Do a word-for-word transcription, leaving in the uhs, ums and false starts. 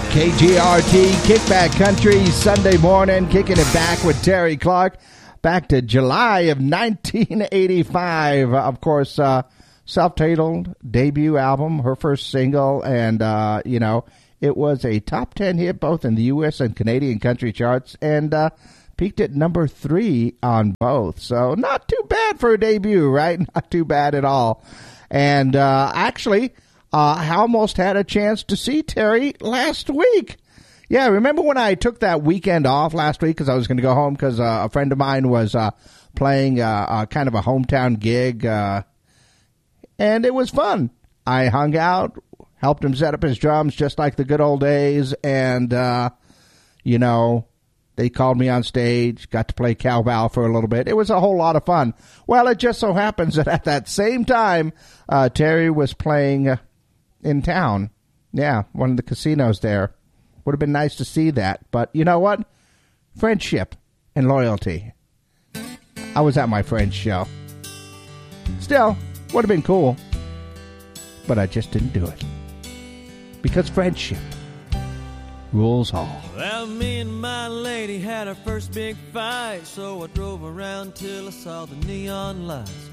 K G R T, Kickback Country, Sunday morning, kicking it back with Terry Clark. Back to July of nineteen eighty-five. Of course, uh, self-titled debut album, her first single, and, uh, you know, it was a top ten hit both in the U S and Canadian country charts, and uh, peaked at number three on both. So not too bad for a debut, right? Not too bad at all. And uh, actually, uh, I almost had a chance to see Terry last week. Yeah, remember when I took that weekend off last week because I was going to go home because uh, a friend of mine was uh, playing uh, uh, kind of a hometown gig, uh, and it was fun. I hung out, helped him set up his drums just like the good old days, and, uh, you know, they called me on stage, got to play cowbell for a little bit. It was a whole lot of fun. Well, it just so happens that at that same time, uh, Terry was playing uh, in town. Yeah, one of the casinos there. Would have been nice to see that. But you know what? Friendship and loyalty. I was at my friend's show. Still, would have been cool. But I just didn't do it. Because friendship rules all. Well, me and my lady had our first big fight, so I drove around till I saw the neon lights.